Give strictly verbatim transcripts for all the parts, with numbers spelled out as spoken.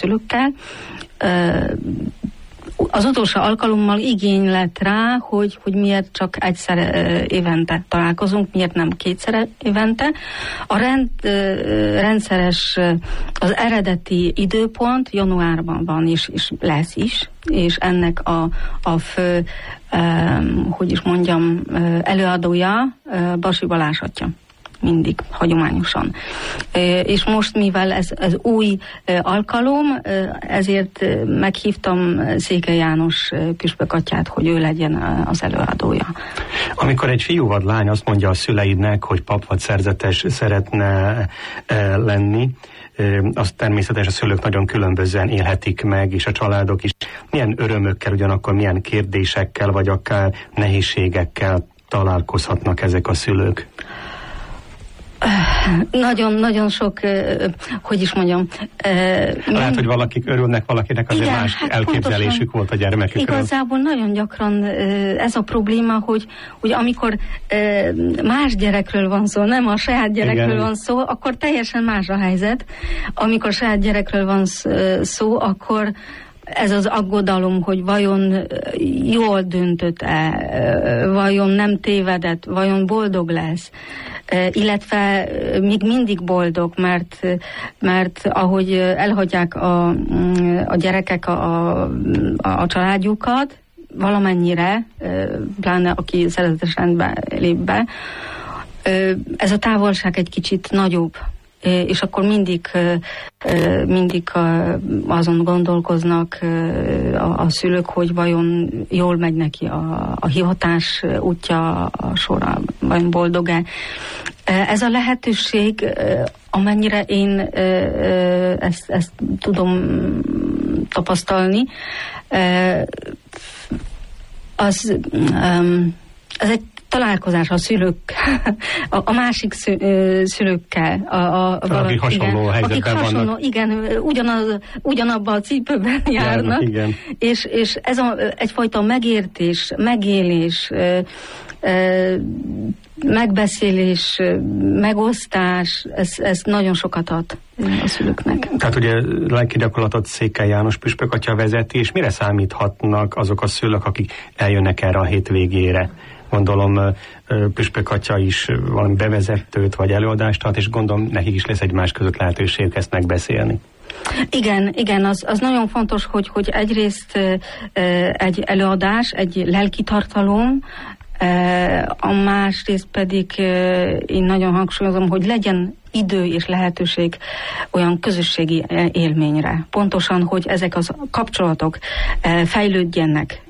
szülőkkel. Az utolsó alkalommal igény lett rá, hogy, hogy miért csak egyszer évente találkozunk, miért nem kétszer évente. A rend, rendszeres, az eredeti időpont januárban van, és, és lesz is, és ennek a, a fő, hogy is mondjam, előadója Basi Balázs atya. Mindig, hagyományosan. És most, mivel ez, ez új alkalom, ezért meghívtam Székely János püspök atyát, hogy ő legyen az előadója. Amikor egy fiú vagy lány azt mondja a szüleidnek, hogy pap vagy szerzetes szeretne lenni, azt természetesen a szülők nagyon különbözően élhetik meg, és a családok is. Milyen örömökkel, ugyanakkor milyen kérdésekkel, vagy akár nehézségekkel találkozhatnak ezek a szülők? Nagyon-nagyon sok, hogy is mondjam. Lehet, hogy valakik örülnek, valakinek azért igen, más hát elképzelésük pontosan, volt a gyermekükről. Igazából nagyon gyakran ez a probléma, hogy, hogy amikor más gyerekről van szó, nem a saját gyerekről igen. van szó, akkor teljesen más a helyzet. Amikor saját gyerekről van szó, akkor ez az aggodalom, hogy vajon jól döntött-e, vajon nem tévedett, vajon boldog lesz, illetve még mindig boldog, mert, mert ahogy elhagyják a, a gyerekek a, a, a családjukat, valamennyire, pláne aki szeretetes rendbe lép be, ez a távolság egy kicsit nagyobb. És akkor mindig, mindig azon gondolkoznak a, a szülők, hogy vajon jól megy neki a, a hivatás útja, a sora, vajon boldog-e. Ez a lehetőség, amennyire én ezt, ezt tudom tapasztalni, az, az egy találkozás a szülők, a, a másik szü, szülőkkel. A, a, a valaki hasonló igen, helyzetben akik hasonló, vannak. Igen, ugyanaz, ugyanabban a cipőben járnak. Igen. És, és ez a, egyfajta megértés, megélés, ö, ö, megbeszélés, megosztás, ez, ez nagyon sokat ad a szülőknek. Tehát ugye lelki gyakorlatot Székely János püspök atya vezeti, és mire számíthatnak azok a szülők, akik eljönnek erre a hétvégére? Gondolom püspök atya is valami bevezetőt vagy előadást tart, és gondolom nekik is lesz egymás között lehetőség ezt megbeszélni. Igen, igen, az, az nagyon fontos, hogy, hogy egyrészt egy előadás, egy lelki tartalom, a másrészt pedig én nagyon hangsúlyozom, hogy legyen idő és lehetőség olyan közösségi élményre. Pontosan, hogy ezek az kapcsolatok fejlődjenek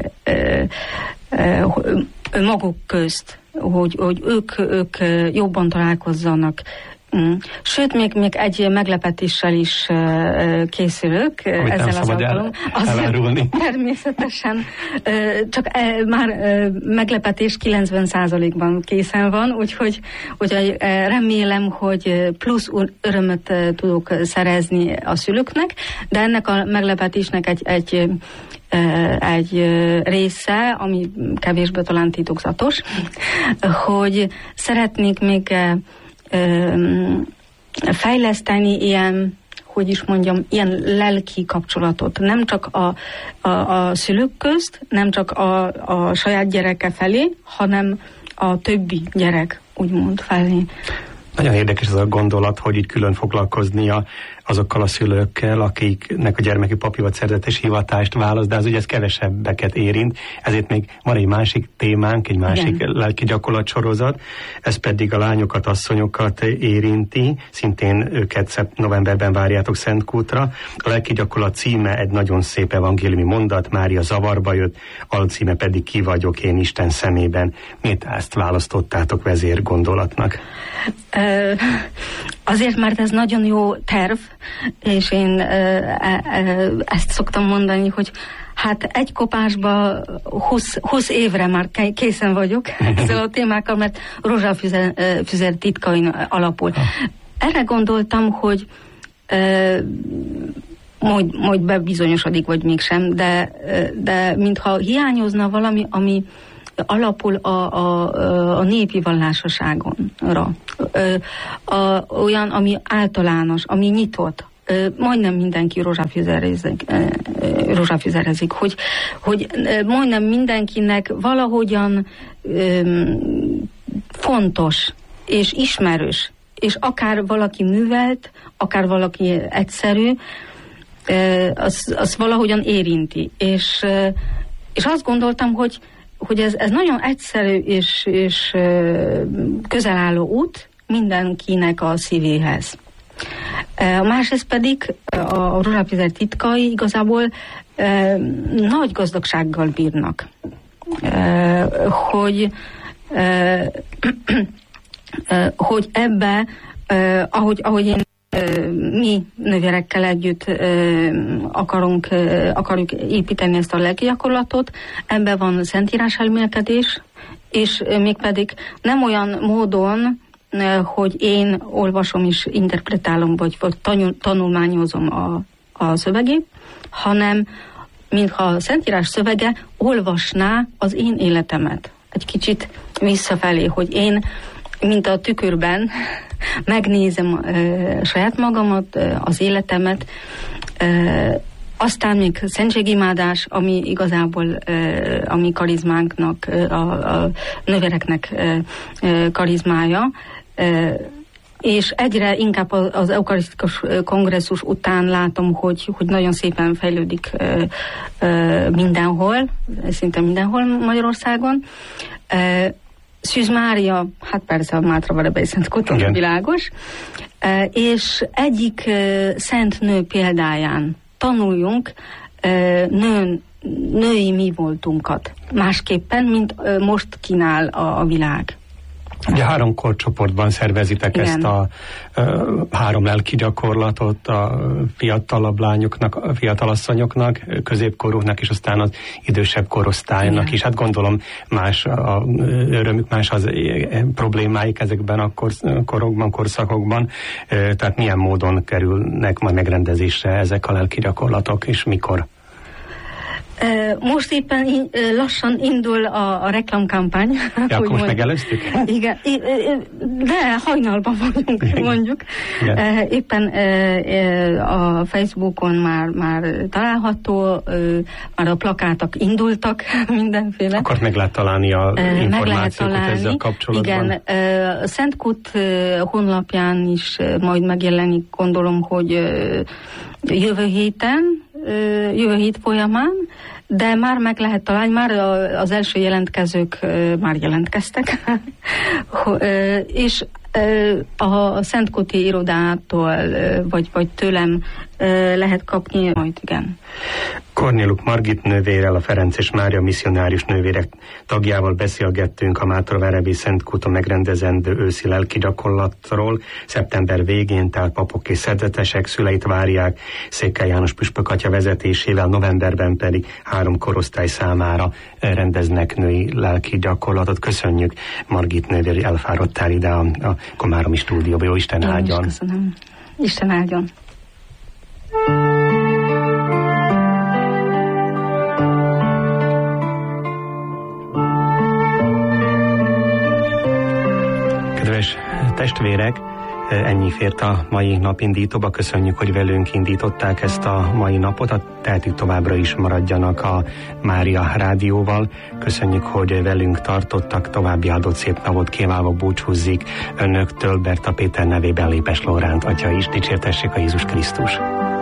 maguk közt, hogy, hogy ők, ők jobban találkozzanak. Sőt, még, még egy meglepetéssel is uh, készülök uh, ezzel az alkalom. El, természetesen uh, csak uh, már uh, meglepetés kilencven százalékban készen van, úgyhogy, úgyhogy uh, remélem, hogy plusz örömöt uh, tudok szerezni a szülőknek, de ennek a meglepetésnek egy, egy egy része, ami kevésbé talán titokzatos, hogy szeretnék még fejleszteni ilyen, hogy is mondjam, ilyen lelki kapcsolatot. Nem csak a, a, a szülők közt, nem csak a, a saját gyereke felé, hanem a többi gyerek, úgymond felé. Nagyon érdekes ez a gondolat, hogy így külön foglalkoznia azokkal a szülőkkel, akiknek a gyermeki papi vagy szerzetes hivatást választ, de az ugye ez kevesebbeket érint, ezért még van egy másik témánk, egy másik igen. lelki gyakorlatsorozat, ez pedig a lányokat, asszonyokat érinti, szintén őket novemberben várjátok Szentkútra. A lelki gyakorlat címe egy nagyon szép evangéliumi mondat, Mária zavarba jött, alcíme pedig Ki vagyok én Isten szemében. Miért ezt választottátok vezér gondolatnak? Ö, azért, mert ez nagyon jó terv, és én ö, ö, ezt szoktam mondani, hogy hát egy kopásba húsz évre már készen vagyok ezzel a témákkal, mert rózsafüzer titkain alapul. Erre gondoltam, hogy ö, majd, majd bebizonyosodik, vagy mégsem, de, de mintha hiányozna valami, ami alapul a, a, a népi vallásoságonra. A, olyan, ami általános, ami nyitott, majdnem mindenki rózsáfűzerezik, rózsáfűzerezik, hogy, hogy majdnem mindenkinek valahogyan fontos és ismerős, és akár valaki művelt, akár valaki egyszerű, az, az valahogyan érinti. És, és azt gondoltam, hogy, hogy ez, ez nagyon egyszerű és, és közelálló út mindenkinek a szívéhez. A másrészt pedig a rózsafűzer titkai igazából e, nagy gazdagsággal bírnak. E, hogy, e, e, hogy ebbe, e, ahogy, ahogy én e, mi nővérekkel együtt e, akarunk, e, akarjuk építeni ezt a lelkigyakorlatot, ebbe van szentírás elmélkedés, és mégpedig nem olyan módon, hogy én olvasom és interpretálom, vagy, vagy tanul, tanulmányozom a, a szövegét, hanem mintha a Szentírás szövege olvasná az én életemet. Egy kicsit visszafelé, hogy én, mint a tükörben megnézem e, saját magamat, e, az életemet, e, aztán még szentségimádás, ami igazából e, a mi karizmánknak, e, a, a nővéreknek e, e, karizmája, e, és egyre inkább az eukarisztikus kongresszus után látom, hogy, hogy nagyon szépen fejlődik e, e, mindenhol, szinte mindenhol Magyarországon. E, Szűz Mária, hát persze a Mátravarebei Szent Kúton világos, e, és egyik e, szent nő példáján tanuljunk e, nőn, női mi voltunkat. Másképpen, mint e, most kínál a, a világ. Ugye három korcsoportban szervezitek Igen. ezt a uh, három lelki gyakorlatot a fiatalabb lányoknak, a fiatalasszonyoknak, középkorúknak, és aztán az idősebb korosztálynak is. Hát gondolom más a örömük, más az problémáik ezekben a korokban, korszakokban. Uh, tehát milyen módon kerülnek majd megrendezésre ezek a lelki gyakorlatok, és mikor? Most éppen in, lassan indul a, a reklámkampány. Ja, akkor most megelőztük? Igen, de hajnalban vagyunk, Igen. mondjuk. Igen. Éppen a Facebookon már, már található, már a plakátok indultak, mindenféle. Akkor meg lehet találni a információkat ezzel kapcsolatban. Igen, a Szentkút honlapján is majd megjelenik, gondolom, hogy jövő héten, jövő hét folyamán, de már meg lehet találni, már az első jelentkezők már jelentkeztek, és a Szentkúti irodától, vagy, vagy tőlem lehet kapni, majd igen. Kornéluk Margit nővérrel, a Ferenc és Mária misszionárius nővérek tagjával beszélgettünk a Mátravarebei Szent Kúton megrendezendő őszi lelki gyakorlatról. Szeptember végén, tehát papok és szerzetesek szüleit várják Székely János püspök atya vezetésével, novemberben pedig három korosztály számára rendeznek női lelki gyakorlatot. Köszönjük, Margit nővér, elfáradtál ide a, a Komáromi stúdióba. Jó, Isten áldjon! Én is köszönöm. Isten áldjon! Kedves testvérek, ennyi fért a mai napindítóba. Köszönjük, hogy velünk indították ezt a mai napot. A tehetük továbbra is maradjanak a Mária Rádióval. Köszönjük, hogy velünk tartottak. További áldott szép napot kívánva búcsúzzik önöktől. Berta Péter nevében Lépes Lóránt atya is. Dicsértessék a Jézus Krisztus!